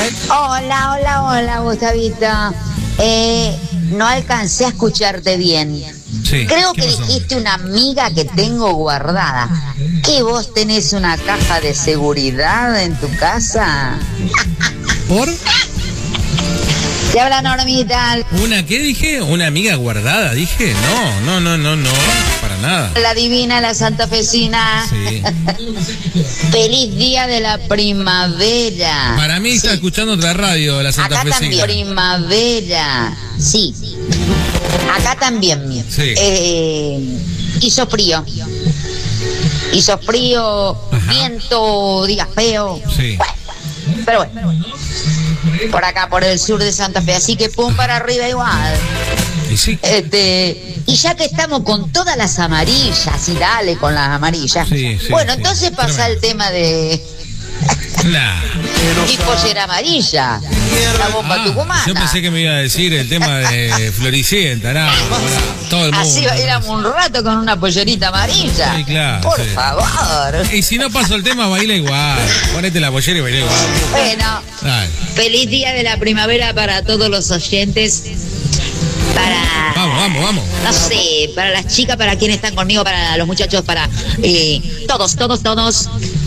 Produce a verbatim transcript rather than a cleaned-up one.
Hola, hola, hola, Gustavito. Eh, no alcancé a escucharte bien. Sí, Creo ¿qué que pasó? dijiste una amiga que tengo guardada. ¿Que vos tenés una caja de seguridad en tu casa? ¿Por? Te habla Normita, ¿Una qué dije? ¿Una amiga guardada? Dije, no, no, no, no, no, para nada. la divina, la santafesina. Sí. Feliz día de la primavera. Para mí está Sí. escuchando otra radio, la Santa Acá también. Fecina. Primavera. Sí. Acá también. Sí. Eh, hizo frío. Hizo frío, Ajá. viento, día feo. Sí. Bueno, pero bueno. Por acá, por el sur de Santa Fe. Así que pum para arriba igual. Y sí. Este, y ya que estamos con todas las amarillas, y dale con las amarillas. Sí, sí, bueno, sí. entonces pasa Tremendo. el tema de Nah. y pollera amarilla. La bomba Ah, tucumana. yo pensé que me iba a decir el tema de Floricienta, no, para todo el mundo. Así bailamos un rato con una pollerita amarilla. Sí, claro, Por sí. favor. Y si no paso el tema, baila igual. Ponete la pollera y baila igual. Bueno, Dale. feliz día de la primavera para todos los oyentes. Para. Vamos, vamos, vamos. No sé, para las chicas, para quienes están conmigo, para los muchachos, para eh, todos, todos, todos.